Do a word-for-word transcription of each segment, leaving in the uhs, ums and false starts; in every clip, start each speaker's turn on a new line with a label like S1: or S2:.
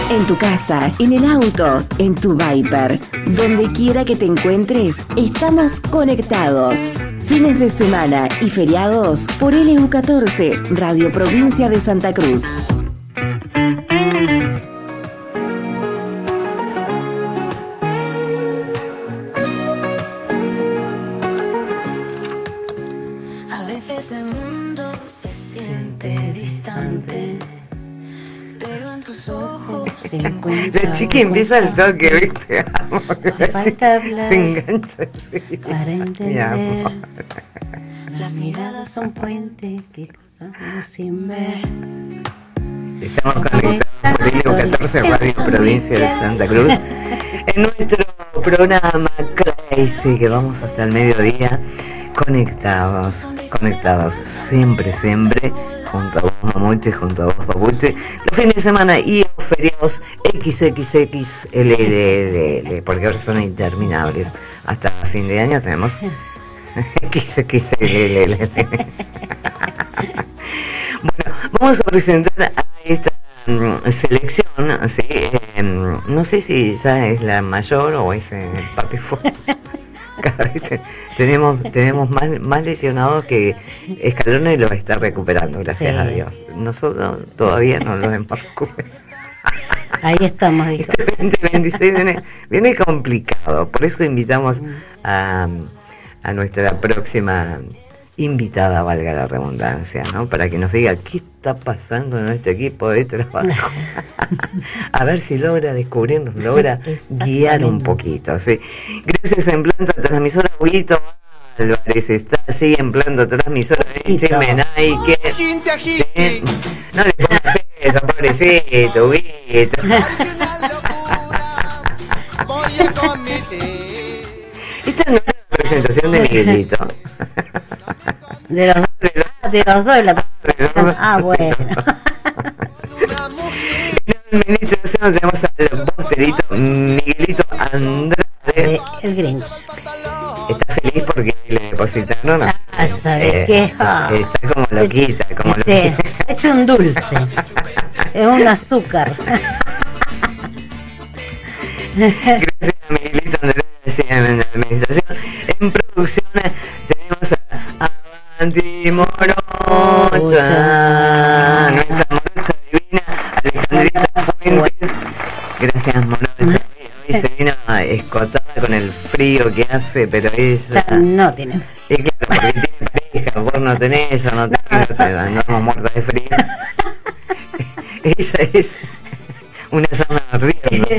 S1: En tu casa, en el auto, en tu Viper, donde quiera que te encuentres, estamos conectados. Fines de semana y feriados por L U catorce, Radio Provincia de Santa Cruz.
S2: A veces el mundo se siente distante, pero en tus ojos se encuentra.
S3: La chica empieza al toque, ¿viste? Amo,
S2: Hace falta hablar
S3: se engancha así.
S2: para
S3: Mi
S2: entender.
S3: amor.
S2: Las miradas son puentes que cruzamos sin ver.
S3: Estamos conectados por L U catorce, Radio Provincia de Santa Cruz, en nuestro programa Crazy, que vamos hasta el mediodía, conectados, conectados, siempre, siempre, junto a vos, Mamuche, junto a vos, Papuche, los fines de semana y los feriados equis equis equis ele ele ele, porque ahora son interminables. Hasta fin de año tenemos equis equis ele ele. Bueno, vamos a presentar a esta um, selección, ¿sí? Eh, no sé si ya es la mayor o es el papi fuerte. Cada vez te- tenemos tenemos más, más lesionados que Scaloni lo está recuperando, gracias
S2: Sí.
S3: a Dios. Nosotros todavía no lo hemos recuperado.
S2: Ahí estamos, dijo.
S3: Este veinte veintiséis viene, viene complicado, por eso invitamos a, a nuestra próxima invitada, valga la redundancia, ¿no? Para que nos diga qué está pasando en nuestro equipo de trabajo. A ver si logra descubrirnos, logra guiar un poquito, ¿sí? Gracias en planta transmisora, Huguito Álvarez está allí en planta transmisora de Chemenay, que ¿sí? No le pongas eso, pobrecito, Huguito. Esta no es la presentación de Miguelito.
S2: De los dos, de los dos de la presentación. Ah, bueno.
S3: En la administración tenemos al posterito Miguelito Andrade.
S2: Eh, el Grinch.
S3: Está feliz porque le depositaron.
S2: Ah, ¿sabes
S3: eh,
S2: qué? Ah.
S3: Está como loquita, como
S2: Sí,
S3: loquita.
S2: ha hecho un dulce. Es un azúcar.
S3: Gracias a Miguelito Andrade en la administración. En producción tenemos a Avanti Morocha, nuestra morocha divina, Alejandrita Fuentes. Gracias, Morocha. Hoy, hoy se vino escotada con el frío que hace, pero ella...
S2: No tiene frío.
S3: Y claro, porque tiene pareja, vos no tenés, yo no tengo, andamos muertos de frío. Ella es una llama ardiendo.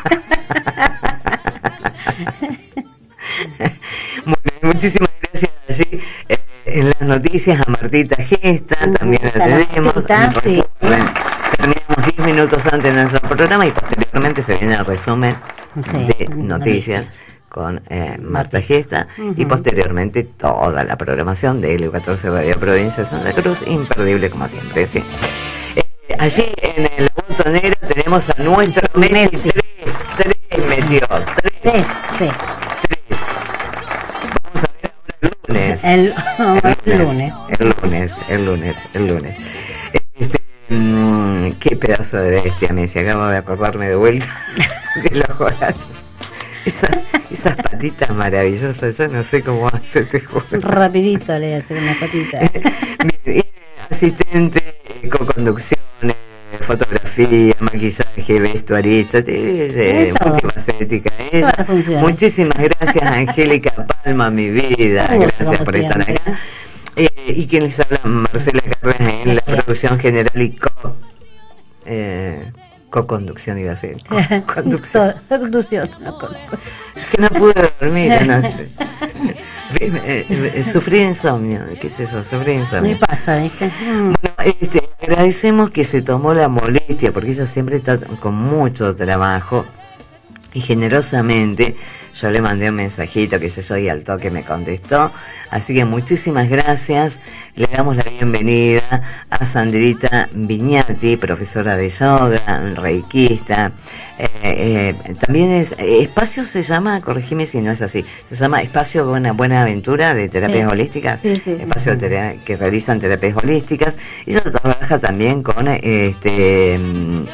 S3: Bueno, muchísimas gracias allí eh, en las noticias a Martita Gesta, también la tenemos.
S2: Martita, sí.
S3: Recuerden, terminamos diez minutos antes de nuestro programa y posteriormente se viene el resumen
S2: Sí,
S3: de noticias
S2: noticias.
S3: con eh, Marta Gesta y
S2: Ujú.
S3: posteriormente toda la programación de L U catorce Radio Provincia de Santa Cruz, imperdible como siempre, ¿sí? Eh, allí en el botonero tenemos a nuestro Messi,
S2: Messi.
S3: tres, tres metió, tres,
S2: Sí, sí.
S3: tres. Vamos a ver ahora el lunes.
S2: El, el lunes.
S3: El lunes, el lunes, el lunes. Este, mm, qué pedazo de bestia, Messi. Acabo de acordarme de vuelta de los golazos. Esas, esas patitas maravillosas, yo no sé cómo hace, te juro.
S2: Rapidito le hace una patita.
S3: Bien, y asistente, co-conducción, eh, fotografía, maquillaje, vestuarista, de, de,
S2: De todo.
S3: multifacética.
S2: Todas
S3: Ella.
S2: las funciones.
S3: Muchísimas gracias, Angélica Palma, mi vida.
S2: Uh,
S3: Gracias
S2: como
S3: por estar
S2: siempre.
S3: acá. Eh, y quien les habla, Marcela Cárdenas, en la producción general y co, eh, co-conducción, iba a ser. Co- conducción.
S2: Conducción. no, con-
S3: Que no pude dormir anoche. Eh, eh, Sufrí de insomnio. ¿Qué es eso? Sufrí de insomnio.
S2: Me pasa, ¿viste? Mm.
S3: Bueno, este, agradecemos que se tomó la molestia, porque ella siempre está con mucho trabajo y generosamente yo le mandé un mensajito, que sé yo, y al toque me contestó. Así que muchísimas gracias. Le damos la bienvenida a Sandrita Viñati, profesora de yoga, reikista. Eh, eh, también es, eh, Espacio se llama, corregime si no es así, se llama Espacio Buena, Buena Aventura de Terapias
S2: Sí.
S3: Holísticas.
S2: Sí, sí,
S3: Espacio
S2: sí.
S3: tera- que realizan terapias holísticas. Ella trabaja también con este...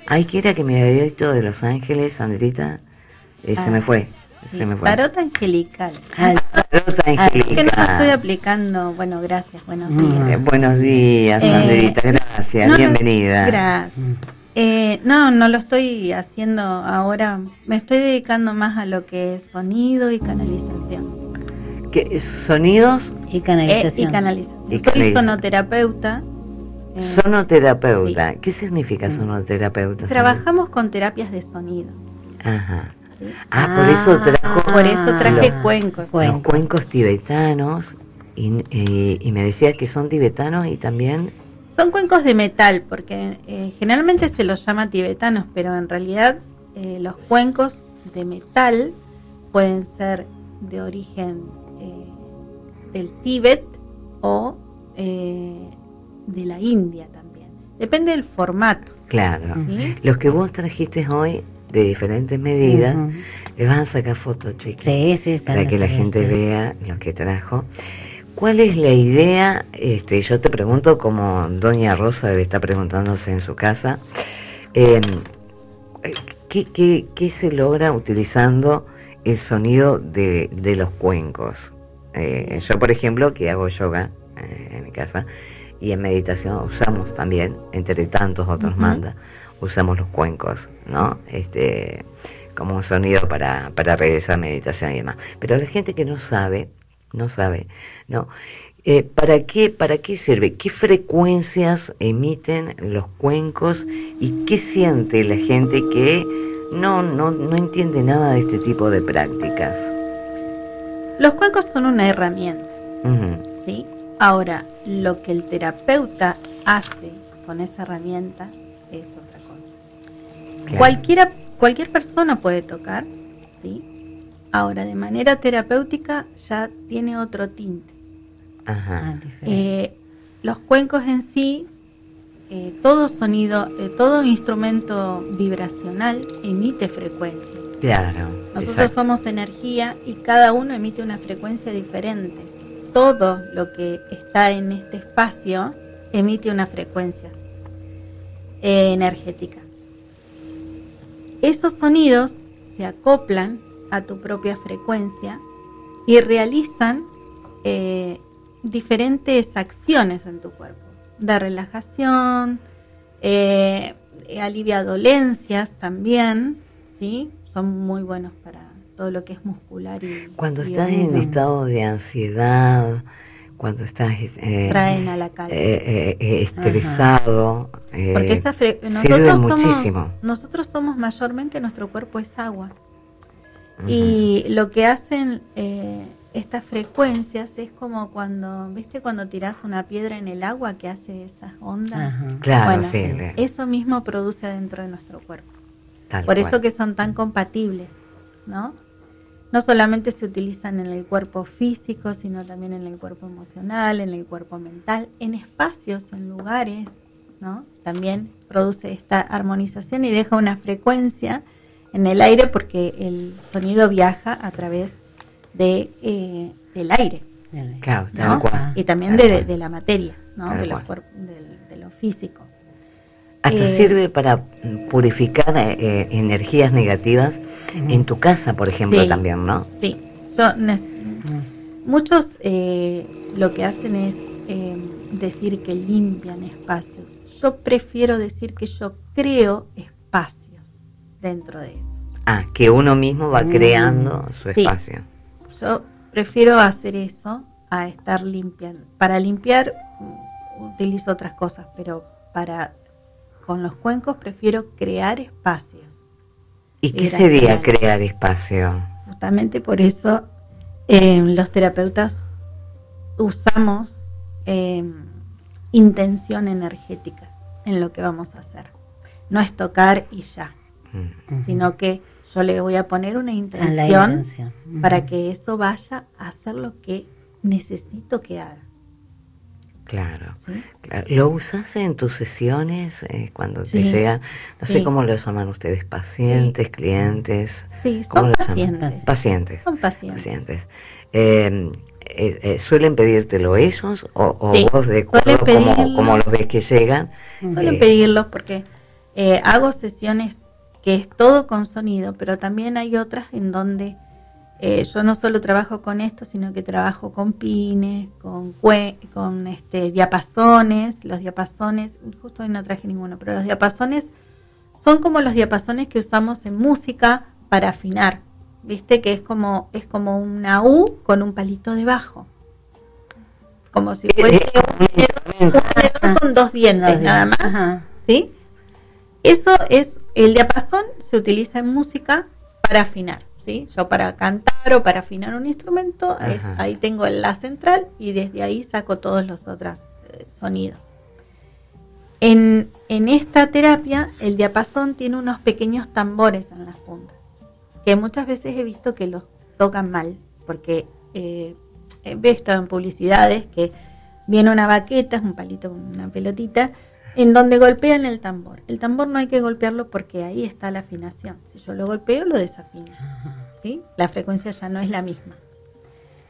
S3: Ay, ¿qué era que me había dicho de Los Ángeles, Sandrita? Eh,
S4: Ah,
S3: se me fue,
S4: sí,
S3: se me fue.
S4: tarot angelical.
S3: Ah, tarot angelical.
S4: Que no lo estoy aplicando. Bueno, gracias, buenos días.
S3: Eh, buenos días,
S4: Eh,
S3: Sandrita, gracias,
S4: no lo-
S3: bienvenida.
S4: Gracias. Eh, no, no lo estoy haciendo ahora. Me estoy dedicando más a lo que es sonido y canalización.
S3: ¿Qué, ¿Sonidos?
S5: Y
S4: Eh, y
S5: canalización.
S4: canalización.
S3: Y
S4: Soy
S3: canalización.
S4: sonoterapeuta. eh,
S3: Sonoterapeuta. ¿Qué significa sonoterapeuta?
S4: Trabajamos con terapias de sonido.
S3: Ajá.
S4: ¿sí?
S3: Ah, por eso trajo
S4: Por eso traje
S3: los-
S4: cuencos.
S3: los cuencos tibetanos y, y- y me decía que son tibetanos y también...
S4: Son cuencos de metal, porque eh, generalmente se los llama tibetanos, pero en realidad eh, los cuencos de metal pueden ser de origen eh, del Tíbet o eh, de la India también. Depende del formato.
S3: Claro.
S4: ¿sí?
S3: Los que vos trajiste hoy de diferentes medidas,
S5: Ujú.
S3: le van a sacar fotos, chicas.
S5: Sí, sí, ya
S3: Para
S5: lo
S3: que la
S5: sé,
S3: gente
S5: sí.
S3: vea lo que trajo. ¿Cuál es la idea? Este, yo te pregunto, como doña Rosa debe estar preguntándose en su casa, eh, ¿qué, qué, qué se logra utilizando el sonido de, de los cuencos? Eh, yo, por ejemplo, que hago yoga eh, en mi casa y en meditación usamos también, entre tantos otros
S4: Ujú.
S3: mandas, usamos los cuencos, ¿no? Este, como un sonido para, para regresar a meditación y demás. Pero la gente que no sabe, no sabe, ¿no? Eh, ¿para qué, para qué sirve? ¿Qué frecuencias emiten los cuencos y qué siente la gente que no, no, no entiende nada de este tipo de prácticas?
S4: Los cuencos son una herramienta.
S3: Ujú.
S4: ¿sí? Ahora, lo que el terapeuta hace con esa herramienta es otra cosa.
S3: Claro.
S4: Cualquiera, cualquier persona puede tocar, ¿sí? Ahora, de manera terapéutica ya tiene otro tinte.
S3: Ajá.
S5: Ah, diferente.
S4: Eh, los cuencos en sí, eh, todo sonido, eh, todo instrumento vibracional emite frecuencias.
S3: Claro.
S4: Nosotros
S3: exacto.
S4: somos energía y cada uno emite una frecuencia diferente. Todo lo que está en este espacio emite una frecuencia eh, energética. Esos sonidos se acoplan a tu propia frecuencia y realizan eh, diferentes acciones en tu cuerpo, de relajación, eh, alivia dolencias también, ¿sí? Son muy buenos para todo lo que es muscular y
S3: Cuando
S4: y
S3: estás en
S4: hormonal.
S3: estado de ansiedad, cuando estás eh,
S4: Traen a la calma.
S3: eh, eh, eh, estresado, eh,
S4: Porque esa fre-
S3: sirve
S4: nosotros
S3: muchísimo.
S4: somos, nosotros somos mayormente, nuestro cuerpo es agua.
S3: Ujú.
S4: Y lo que hacen eh, estas frecuencias es como cuando, ¿viste? Cuando tirás una piedra en el agua que hace esas ondas.
S5: Ajá.
S3: Claro,
S4: Bueno,
S3: sí, re-
S4: eso mismo produce dentro de nuestro cuerpo.
S3: tal
S4: Por eso
S3: cual.
S4: que son tan compatibles, ¿no? No solamente se utilizan en el cuerpo físico, sino también en el cuerpo emocional, en el cuerpo mental, en espacios, en lugares, ¿no? También produce esta armonización y deja una frecuencia en el aire porque el sonido viaja a través de, eh, del aire,
S3: Claro, tal
S4: ¿no?
S3: cual.
S4: Y también
S3: Tal
S4: de,
S3: cual.
S4: de la materia, ¿no?
S3: Tal
S4: De, los
S3: cual.
S4: cuerp- del- de lo físico.
S3: Hasta
S4: Eh,
S3: sirve para mm, purificar eh, eh, energías negativas en tu casa, por ejemplo,
S4: Sí.
S3: también, ¿no?
S4: Sí, yo nes- muchos eh, lo que hacen es eh, decir que limpian espacios. Yo prefiero decir que yo creo espacios dentro de eso.
S3: Ah, que uno mismo va
S5: Mm.
S3: creando su
S4: Sí.
S3: espacio.
S4: Yo prefiero hacer eso a estar limpiando. Para limpiar mm, utilizo otras cosas, pero para con los cuencos prefiero crear espacios.
S3: ¿Y qué
S4: Gracias.
S3: sería crear espacio?
S4: Justamente por eso eh, los terapeutas usamos eh, intención energética en lo que vamos a hacer. No es tocar y ya,
S3: Mm.
S4: sino que yo le voy a poner una
S5: A la
S4: intención
S5: intención. Ujú.
S4: para que eso vaya a hacer lo que necesito que haga.
S3: Claro,
S4: ¿sí?
S3: claro. ¿Lo usas en tus sesiones eh, cuando te
S4: Sí,
S3: llegan? No sé
S4: sí.
S3: cómo lo llaman ustedes, pacientes, clientes.
S4: Sí,
S3: ¿Cómo
S4: son
S3: lo llaman?
S4: pacientes.
S3: Pacientes.
S4: Son pacientes.
S3: Pacientes. Eh, eh, eh, ¿Suelen pedírtelo ellos o, o
S4: Sí,
S3: vos de acuerdo
S4: suelen
S3: como,
S4: pedirlo.
S3: como los ves que llegan?
S4: Suelen
S3: eh,
S4: pedirlos porque Eh, hago sesiones que es todo con sonido, pero también hay otras en donde eh, yo no solo trabajo con esto, sino que trabajo con pines, con, cue- con este, diapasones. Los diapasones, justo hoy no traje ninguno, pero los diapasones son como los diapasones que usamos en música para afinar. Viste que es como, es como una U con un palito debajo. Como si fuese un dedo, un dedo con dos dientes, nada más.
S5: Ajá.
S4: ¿Sí? Eso es, el diapasón se utiliza en música para afinar, ¿sí? Yo para cantar o para afinar un instrumento, es, ahí tengo el la central y desde ahí saco todos los otros eh, sonidos. En, en esta terapia, el diapasón tiene unos pequeños tambores en las puntas, que muchas veces he visto que los tocan mal, porque eh, he visto en publicidades que viene una baqueta, es un palito con una pelotita, en donde golpean el tambor. El tambor no hay que golpearlo porque ahí está la afinación. Si yo lo golpeo, lo desafino, ¿sí? La frecuencia ya no es la misma.